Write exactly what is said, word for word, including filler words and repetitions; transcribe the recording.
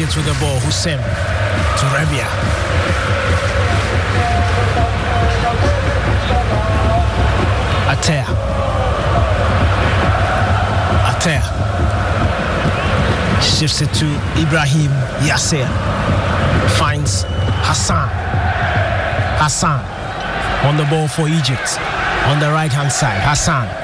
Egypt with the ball. Hussein to Rabia. Atea. Atea. Shifts it to Ibrahim Yasser. Finds Hassan. Hassan on the ball for Egypt. On the right hand side. Hassan.